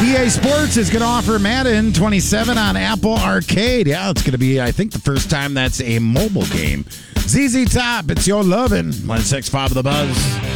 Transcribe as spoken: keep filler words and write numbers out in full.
E A Sports is going to offer Madden twenty-seven on Apple Arcade. Yeah, it's going to be, I think, the first time that's a mobile game. Z Z Top, it's your lovin'. one six five of the Buzz.